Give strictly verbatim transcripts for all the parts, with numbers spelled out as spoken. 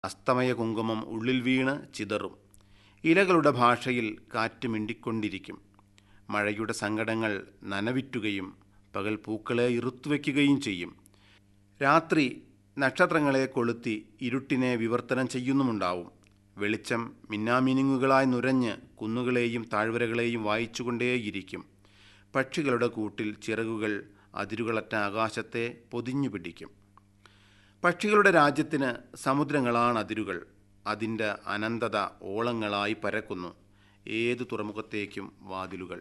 അസ്തമയ കുങ്കുമം ഉള്ളിൽ വീണ് ചിതറും. ഇലകളുടെ ഭാഷയിൽ കാറ്റ് മിണ്ടിക്കൊണ്ടിരിക്കും. മഴയുടെ സങ്കടങ്ങൾ നനവിറ്റുകയും പകൽ പൂക്കളെ ഇറുത്തുവയ്ക്കുകയും ചെയ്യും. രാത്രി നക്ഷത്രങ്ങളെ കൊളുത്തി ഇരുട്ടിനെ വിവർത്തനം ചെയ്യുന്നുമുണ്ടാവും. വെളിച്ചം മിന്നാമിനുങ്ങുകളായി നുരഞ്ഞ് കുന്നുകളെയും താഴ്വരകളെയും വായിച്ചുകൊണ്ടേയിരിക്കും. പക്ഷികളുടെ കൂട്ടിൽ ചിറകുകൾ അതിരുകളറ്റ ആകാശത്തെ പൊതിഞ്ഞു പിടിക്കും. പക്ഷികളുടെ രാജ്യത്തിന് സമുദ്രങ്ങളാണ് അതിരുകൾ. അതിൻ്റെ അനന്തത ഓളങ്ങളായി പരക്കുന്നു. ഏതു തുറമുഖത്തേക്കും വാതിലുകൾ.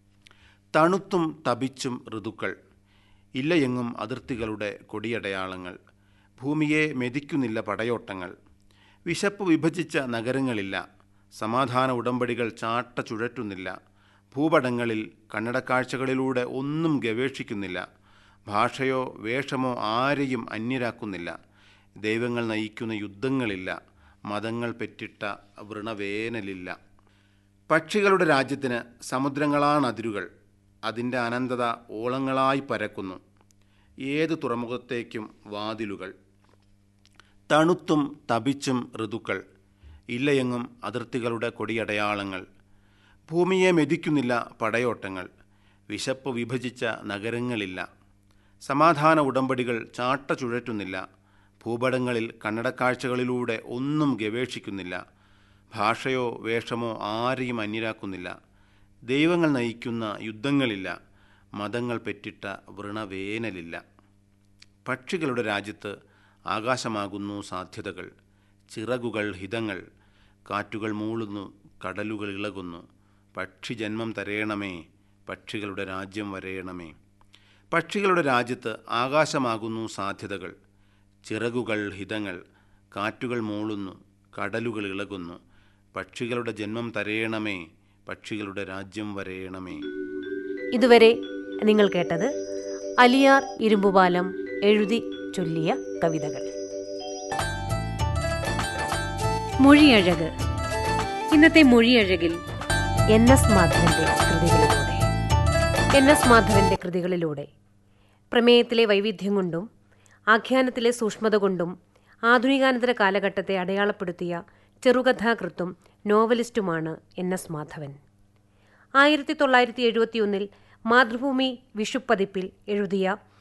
തണുത്തും തപിച്ചും ഋതുക്കൾ. ഇല്ലയെങ്ങും അതിർത്തികളുടെ കൊടിയടയാളങ്ങൾ. ഭൂമിയെ മെതിക്കുന്നില്ല പടയോട്ടങ്ങൾ. വിശപ്പ് വിഭജിച്ച നഗരങ്ങളില്ല. സമാധാന ഉടമ്പടികൾ ചാട്ട ചുഴറ്റുന്നില്ല. ഭൂപടങ്ങളിൽ കന്നഡക്കാഴ്ചകളിലൂടെ ഒന്നും ഗവേഷിക്കുന്നില്ല. ഭാഷയോ വേഷമോ ആരെയും അന്യരാക്കുന്നില്ല. ദൈവങ്ങൾ നയിക്കുന്ന യുദ്ധങ്ങളില്ല. മതങ്ങൾ പെറ്റിട്ട വൃണവേനലില്ല. പക്ഷികളുടെ രാജ്യത്തിന് സമുദ്രങ്ങളാണ് അതിരുകൾ. അതിൻ്റെ അനന്തത ഓളങ്ങളായി പരക്കുന്നു. ഏത് തുറമുഖത്തേക്കും വാതിലുകൾ. തണുത്തും തപിച്ചും ഋതുക്കൾ. ഇല്ലയെങ്ങും അതിർത്തികളുടെ കൊടിയടയാളങ്ങൾ. ഭൂമിയെ മെതിക്കുന്നില്ല പടയോട്ടങ്ങൾ. വിശപ്പ് വിഭജിച്ച നഗരങ്ങളില്ല. സമാധാന ഉടമ്പടികൾ ചാട്ട ചുഴറ്റുന്നില്ല. ഭൂപടങ്ങളിൽ കന്നഡക്കാഴ്ചകളിലൂടെ ഒന്നും ഗവേഷിക്കുന്നില്ല. ഭാഷയോ വേഷമോ ആരെയും അന്യരാക്കുന്നില്ല. ദൈവങ്ങൾ നയിക്കുന്ന യുദ്ധങ്ങളില്ല. മതങ്ങൾ പെറ്റിട്ട വൃണവേനലില്ല. പക്ഷികളുടെ രാജ്യത്ത് ആകാശമാകുന്നു സാധ്യതകൾ. ചിറകുകൾ ഹിതങ്ങൾ. കാറ്റുകൾ മൂളുന്നു, കടലുകൾ ഇളകുന്നു. പക്ഷിജന്മം തരേണമേ, പക്ഷികളുടെ രാജ്യം വരേണമേ. പക്ഷികളുടെ രാജ്യത്ത് ആകാശമാകുന്നു സാധ്യതകൾ. ചിറകുകൾ ഹിതങ്ങൾ. കാറ്റുകൾ മൂളുന്നു, കടലുകൾ ഇളകുന്നു. പക്ഷികളുടെ ജന്മം തരേണമേ, പക്ഷികളുടെ രാജ്യം വരേണമേ. ഇതുവരെ നിങ്ങൾ കേട്ടത് അലിയാർ ഇരുമ്പുപാലം എഴുതി ചൊല്ലിയ കവിതകൾ. മൊഴിയഴക്. ഇന്നത്തെ മൊഴിയഴകിൽ എൻ എസ് മാധവന്റെ കൃതികളിലൂടെ എൻ എസ് മാധവന്റെ കൃതികളിലൂടെ പ്രമേയത്തിലെ വൈവിധ്യം കൊണ്ടും ആഖ്യാനത്തിലെ സൂക്ഷ്മത കൊണ്ടും ആധുനികാനന്തര കാലഘട്ടത്തെ അടയാളപ്പെടുത്തിയ ചെറുകഥാകൃത്തും നോവലിസ്റ്റുമാണ് എൻ എസ് മാധവൻ. ആയിരത്തി തൊള്ളായിരത്തി എഴുപത്തിയൊന്നിൽ മാതൃഭൂമി വിഷുപ്പതിപ്പിൽ എഴുതിയ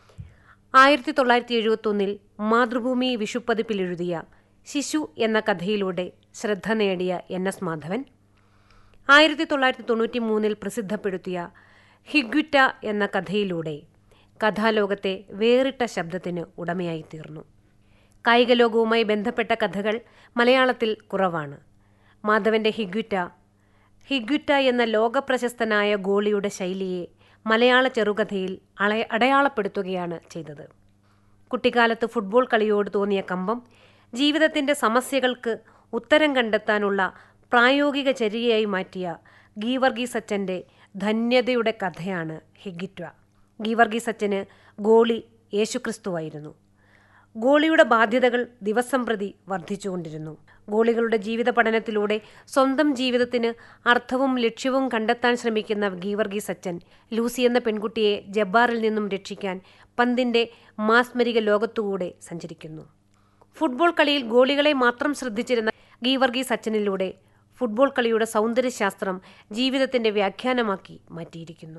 ആയിരത്തി തൊള്ളായിരത്തി എഴുപത്തൊന്നിൽ മാതൃഭൂമി വിഷുപ്പതിപ്പിൽ എഴുതിയ ശിശു എന്ന കഥയിലൂടെ ശ്രദ്ധ നേടിയ എൻ എസ് മാധവൻ ആയിരത്തി തൊള്ളായിരത്തി തൊണ്ണൂറ്റി മൂന്നിൽ പ്രസിദ്ധപ്പെടുത്തിയ ഹിഗ്വിറ്റ എന്ന കഥയിലൂടെ കഥാലോകത്തെ വേറിട്ട ശബ്ദത്തിന് ഉടമയായിത്തീർന്നു. കായിക ലോകവുമായി ബന്ധപ്പെട്ട കഥകൾ മലയാളത്തിൽ കുറവാണ്. മാധവന്റെ ഹിഗ്വിറ്റ ഹിഗ്വിറ്റ എന്ന ലോകപ്രശസ്തനായ ഗോളിയുടെ ശൈലിയെ മലയാള ചെറുകഥയിൽ അള അടയാളപ്പെടുത്തുകയാണ് ചെയ്തത്. കുട്ടിക്കാലത്ത് ഫുട്ബോൾ കളിയോട് തോന്നിയ കമ്പം ജീവിതത്തിൻ്റെ സമസ്യകൾക്ക് ഉത്തരം കണ്ടെത്താനുള്ള പ്രായോഗിക ചര്യയായി മാറ്റിയ ഗീവർഗീസ് അച്ഛൻ്റെ ധന്യതയുടെ കഥയാണ് ഹിഗ്വിറ്റ. ഗീവർഗീസ് അച്ഛന് ഗോളി യേശുക്രിസ്തുവായിരുന്നു. ഗോളിയുടെ ബാധ്യതകൾ ദിവസം പ്രതി വർദ്ധിച്ചുകൊണ്ടിരുന്നു. ഗോളികളുടെ ജീവിത പഠനത്തിലൂടെ സ്വന്തം ജീവിതത്തിന് അർത്ഥവും ലക്ഷ്യവും കണ്ടെത്താൻ ശ്രമിക്കുന്ന ഗീവർഗീസ് അച്ഛൻ ലൂസി എന്ന പെൺകുട്ടിയെ ജബ്ബാറിൽ നിന്നും രക്ഷിക്കാൻ പന്തിൻ്റെ മാസ്മരിക ലോകത്തുകൂടെ സഞ്ചരിക്കുന്നു. ഫുട്ബോൾ കളിയിൽ ഗോളികളെ മാത്രം ശ്രദ്ധിച്ചിരുന്ന ഗീവർഗീസ് അച്ഛനിലൂടെ ഫുട്ബോൾ കളിയുടെ സൗന്ദര്യശാസ്ത്രം ജീവിതത്തിൻ്റെ വ്യാഖ്യാനമാക്കി മാറ്റിയിരിക്കുന്നു.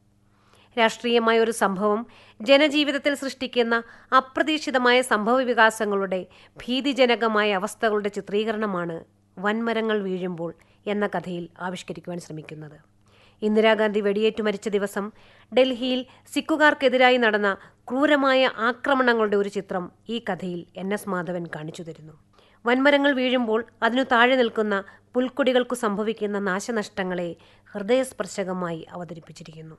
രാഷ്ട്രീയമായ ഒരു സംഭവം ജനജീവിതത്തിൽ സൃഷ്ടിക്കുന്ന അപ്രതീക്ഷിതമായ സംഭവ വികാസങ്ങളുടെ ഭീതിജനകമായ അവസ്ഥകളുടെ ചിത്രീകരണമാണ് വൻമരങ്ങൾ വീഴുമ്പോൾ എന്ന കഥയിൽ ആവിഷ്കരിക്കുവാൻ ശ്രമിക്കുന്നത്. ഇന്ദിരാഗാന്ധി വെടിയേറ്റു മരിച്ച ദിവസം ഡൽഹിയിൽ സിഖുകാർക്കെതിരായി നടന്ന ക്രൂരമായ ആക്രമണങ്ങളുടെ ഒരു ചിത്രം ഈ കഥയിൽ എൻ എസ് മാധവൻ കാണിച്ചു തരുന്നു. വൻമരങ്ങൾ വീഴുമ്പോൾ അതിനു താഴെ നിൽക്കുന്ന പുൽക്കൊടികൾക്കു സംഭവിക്കുന്ന നാശനഷ്ടങ്ങളെ ഹൃദയസ്പർശകമായി അവതരിപ്പിച്ചിരിക്കുന്നു.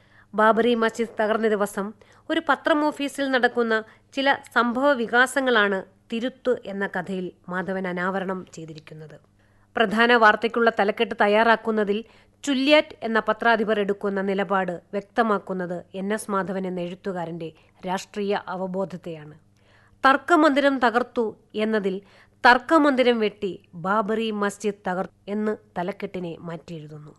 ബാബറി മസ്ജിദ് തകർന്ന ദിവസം ഒരു പത്രം ഓഫീസിൽ നടക്കുന്ന ചില സംഭവ വികാസങ്ങളാണ് തിരുത്ത് എന്ന കഥയിൽ മാധവൻ അനാവരണം ചെയ്തിരിക്കുന്നത്. പ്രധാന വാർത്തയ്ക്കുള്ള തലക്കെട്ട് തയ്യാറാക്കുന്നതിൽ ചുല്യാറ്റ് എന്ന പത്രാധിപർ എടുക്കുന്ന നിലപാട് വ്യക്തമാക്കുന്നത് എൻ എസ് മാധവൻ എന്ന എഴുത്തുകാരൻ്റെ രാഷ്ട്രീയ അവബോധത്തെയാണ്. തർക്കമന്ദിരം തകർത്തു എന്നതിൽ തർക്കമന്ദിരം വെട്ടി ബാബറി മസ്ജിദ് തകർത്തു എന്ന് തലക്കെട്ടിനെ മാറ്റിയെഴുതുന്നു.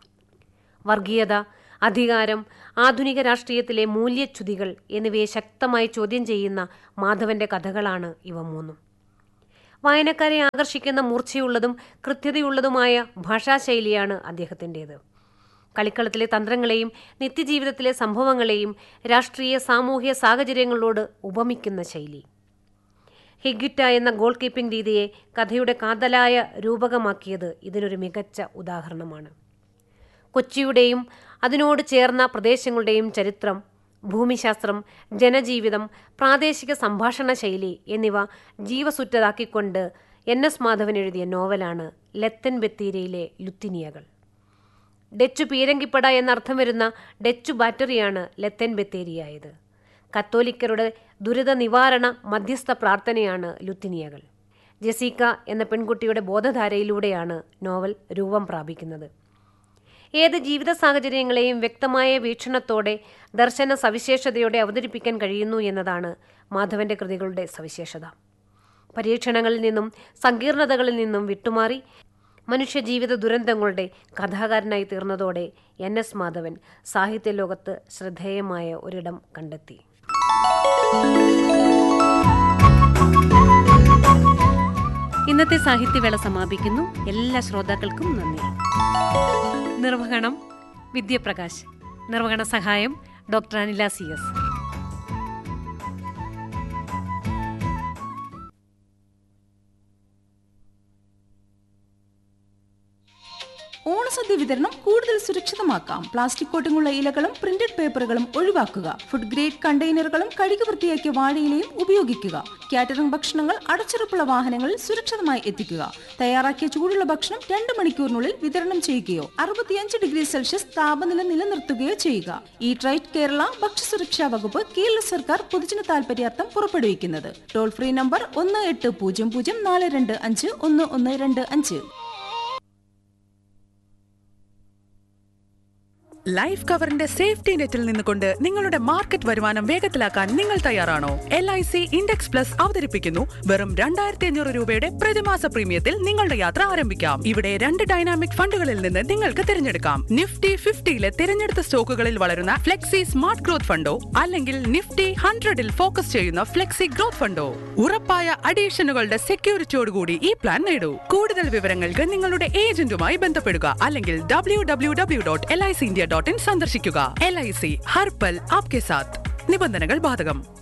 വർഗീയത, അധികാരം, ആധുനിക രാഷ്ട്രീയത്തിലെ മൂല്യച്യുതികൾ എന്നിവയെ ശക്തമായി ചോദ്യം ചെയ്യുന്ന മാധവന്റെ കഥകളാണ് ഇവ മൂന്നും. വായനക്കാരെ ആകർഷിക്കുന്ന മൂർച്ചയുള്ളതും കൃത്യതയുള്ളതുമായ ഭാഷാശൈലിയാണ് അദ്ദേഹത്തിൻ്റേത്. കളിക്കളത്തിലെ തന്ത്രങ്ങളെയും നിത്യജീവിതത്തിലെ സംഭവങ്ങളെയും രാഷ്ട്രീയ സാമൂഹ്യ സാഹചര്യങ്ങളോട് ഉപമിക്കുന്ന ശൈലി. ഹിഗ്വിറ്റ എന്ന ഗോൾ കീപ്പിംഗ് രീതിയെ കഥയുടെ കാതലായ രൂപകമാക്കിയത് ഇതിനൊരു മികച്ച ഉദാഹരണമാണ്. കൊച്ചിയുടെയും അതിനോട് ചേർന്ന പ്രദേശങ്ങളുടെയും ചരിത്രം, ഭൂമിശാസ്ത്രം, ജനജീവിതം, പ്രാദേശിക സംഭാഷണ ശൈലി എന്നിവ ജീവസുറ്റതാക്കിക്കൊണ്ട് എൻ എസ് മാധവൻ എഴുതിയ നോവലാണ് ലത്തൻ ബത്തേരിയിലെ ലുത്തിനിയകൾ. ഡച്ചു പീരങ്കിപ്പട എന്നർത്ഥം വരുന്ന ഡച്ചു ബാറ്ററിയാണ് ലത്തൻ ബത്തേരിയായത്. കത്തോലിക്കരുടെ ദുരിത നിവാരണ മധ്യസ്ഥ പ്രാർത്ഥനയാണ് ലുത്തിനിയകൾ. ജെസീക്ക എന്ന പെൺകുട്ടിയുടെ ബോധധാരയിലൂടെയാണ് നോവൽ രൂപം പ്രാപിക്കുന്നത്. ഏത് ജീവിത സാഹചര്യങ്ങളെയും വ്യക്തമായ വീക്ഷണത്തോടെ ദർശന സവിശേഷതയോടെ അവതരിപ്പിക്കാൻ കഴിയുന്നു എന്നതാണ് മാധവന്റെ കൃതികളുടെ സവിശേഷത. പരീക്ഷണങ്ങളിൽ നിന്നും സങ്കീർണതകളിൽ നിന്നും വിട്ടുമാറി മനുഷ്യജീവിത ദുരന്തങ്ങളുടെ കഥാകാരനായി തീർന്നതോടെ എൻ എസ് മാധവൻ സാഹിത്യലോകത്ത് ശ്രദ്ധേയമായ ഒരിടം കണ്ടെത്തി. ഇന്നത്തെ സാഹിത്യവേള സമാപിക്കുന്നു. എല്ലാ ശ്രോതാക്കൾക്കും നന്ദി. നിർവഹണം വിദ്യപ്രകാശ്. നിർവഹണ സഹായം ഡോക്ടർ അനില സി എസ്. ഓണസദ്യ വിതരണം കൂടുതൽ സുരക്ഷിതമാക്കാം. പ്ലാസ്റ്റിക് കോട്ടിങ്ങുള്ള ഇലകളും പ്രിന്റഡ് പേപ്പറുകളും ഒഴിവാക്കുക. ഫുഡ് ഗ്രേഡ് കണ്ടെയ്നറുകളും കഴുകി വൃത്തിയാക്കിയ വാഴയിലയും ഉപയോഗിക്കുക. കാറ്ററിംഗ് ഭക്ഷണങ്ങൾ അടച്ചുറപ്പുള്ള വാഹനങ്ങളിൽ സുരക്ഷിതമായി എത്തിക്കുക. തയ്യാറാക്കിയ ചൂടുള്ള ഭക്ഷണം രണ്ട് മണിക്കൂറിനുള്ളിൽ വിതരണം ചെയ്യുകയോ അറുപത്തിയഞ്ച് ഡിഗ്രി സെൽഷ്യസ് താപനില നിലനിർത്തുകയോ ചെയ്യുക. ഈറ്റ് റൈറ്റ് കേരള ഭക്ഷ്യസുരക്ഷാ വകുപ്പ് കേരള സർക്കാർ പൊതുജന താൽപര്യാർത്ഥം പുറപ്പെടുവിക്കുന്നത്. ടോൾ ഫ്രീ നമ്പർ ഒന്ന് എട്ട് പൂജ്യം പൂജ്യം നാല് രണ്ട് അഞ്ച് ഒന്ന് ഒന്ന് രണ്ട് അഞ്ച്. ലൈഫ് കവറിന്റെ സേഫ്റ്റി നെറ്റിൽ നിന്നുകൊണ്ട് നിങ്ങളുടെ മാർക്കറ്റ് വരുമാനം വേഗത്തിലാക്കാൻ നിങ്ങൾ തയ്യാറാണോ? L I C index plus അവതരിപ്പിക്കുന്നു വെറും രണ്ടായിരത്തി അഞ്ഞൂറ് രൂപയുടെ പ്രതിമാസ പ്രീമിയത്തിൽ നിങ്ങളുടെ യാത്ര ആരംഭിക്കാം. ഇവിടെ രണ്ട് ഡൈനാമിക് ഫണ്ടുകളിൽ നിന്ന് നിങ്ങൾക്ക് തിരഞ്ഞെടുക്കാം. നിഫ്റ്റി ഫിഫ്റ്റിയിലെ തിരഞ്ഞെടുത്ത സ്റ്റോക്കുകളിൽ വളരുന്ന ഫ്ലെക്സി സ്മാർട്ട് ഗ്രോത്ത് ഫണ്ടോ അല്ലെങ്കിൽ നിഫ്റ്റി ഹൺഡ്രഡിൽ ഫോക്കസ് ചെയ്യുന്ന ഫ്ലെക്സി ഗ്രോത്ത് ഫണ്ടോ. ഉറപ്പായ അഡീഷനുകളുടെ സെക്യൂരിറ്റിയോടുകൂടി ഈ പ്ലാൻ നേടൂ. കൂടുതൽ വിവരങ്ങൾക്ക് നിങ്ങളുടെ ഏജന്റുമായി ബന്ധപ്പെടുക അല്ലെങ്കിൽ W W W dot L I C India dot in സന്ദർശിക്കുക. എൽ ഐ സി ഹർപൽ ആപ്കെ സാത്ത്. നിബന്ധനകൾ ബാധകം.